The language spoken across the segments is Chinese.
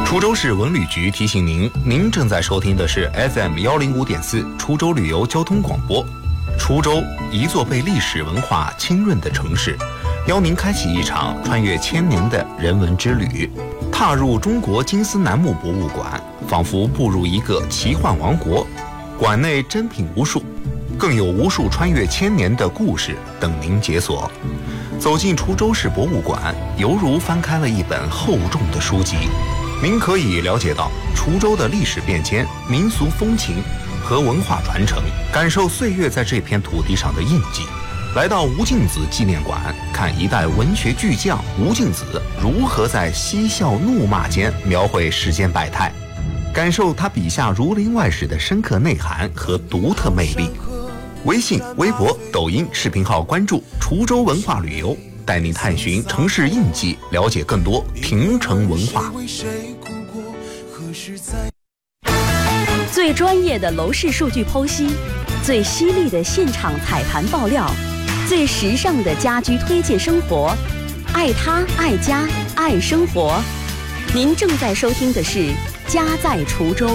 滁州市文旅局提醒您，您正在收听的是 FM105.4 滁州旅游交通广播。滁州，一座被历史文化浸润的城市，邀您开启一场穿越千年的人文之旅。踏入中国金丝楠木博物馆，仿佛步入一个奇幻王国。馆内珍品无数，更有无数穿越千年的故事等您解锁。走进滁州市博物馆，犹如翻开了一本厚重的书籍。您可以了解到滁州的历史变迁、民俗风情和文化传承，感受岁月在这片土地上的印记。来到吴敬梓纪念馆，看一代文学巨匠吴敬梓如何在嬉笑怒骂间描绘世间百态，感受他笔下儒林外史的深刻内涵和独特魅力。微信、微博、抖音视频号关注滁州文化旅游，带您探寻城市印记，了解更多亭城文化。 最专业的楼市数据剖析，最犀利的现场踩盘爆料，最时尚的家居推荐生活，爱他爱家爱生活。您正在收听的是家在滁州。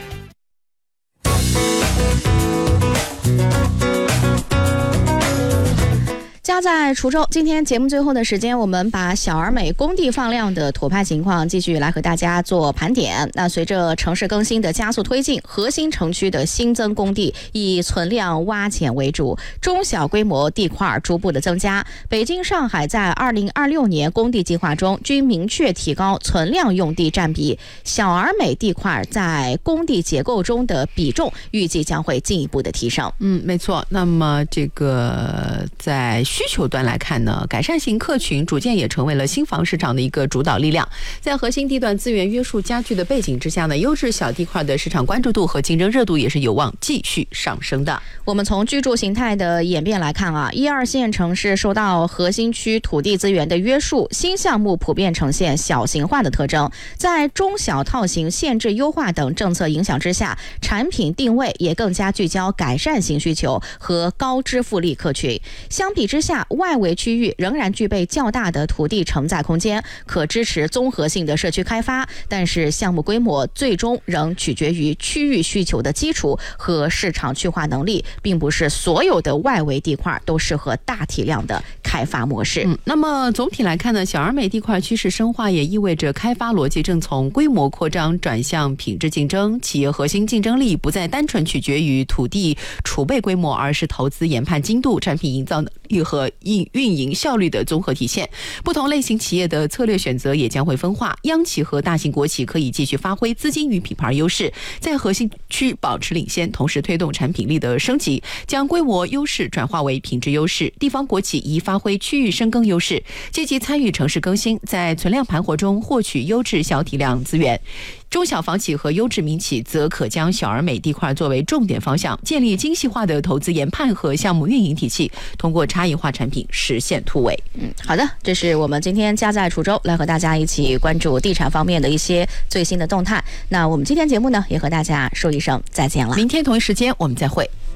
家在滁州，今天节目最后的时间，我们把小而美工地放量的土拍情况继续来和大家做盘点。那随着城市更新的加速推进，核心城区的新增工地以存量挖潜为主，中小规模地块逐步的增加。北京、上海在2026年工地计划中均明确提高存量用地占比，小而美地块在工地结构中的比重预计将会进一步的提升。 没错。那么这个在需求端来看呢，改善型客群逐渐也成为了新房市场的一个主导力量。在核心地段资源约束加剧的背景之下呢，优质小地块的市场关注度和竞争热度也是有望继续上升的。 我们从居住形态的演变来看啊，1、2线城市受到核心区土地资源的约束，新项目普遍呈现小型化的特征。在中小套型限制优化等政策影响之下，产品定位也更加聚焦改善型需求和高支付力客群。相比之下，外围区域仍然具备较大的土地承载空间，可支持综合性的社区开发，但是项目规模最终仍取决于区域需求的基础和市场去化能力，并不是所有的外围地块都适合大体量的开发模式。 那么总体来看呢，小而美地块趋势深化也意味着开发逻辑正从规模扩张转向品质竞争，企业核心竞争力不再单纯取决于土地储备规模，而是投资研判精度、产品营造能力和运营效率的综合体现。不同类型企业的策略选择也将会分化，央企和大型国企可以继续发挥资金与品牌优势，在核心区保持领先，同时推动产品力的升级，将规模优势转化为品质优势。地方国企宜发挥区域深耕优势，积极参与城市更新，在存量盘活中获取优质小体量资源。中小房企和优质民企则可将小而美地块作为重点方向，建立精细化的投资研判和项目运营体系，通过差异化产品实现突围。 好的，这是我们今天家在滁州来和大家一起关注地产方面的一些最新的动态。那我们今天节目呢，也和大家说一声再见了。 明天同一时间我们再会。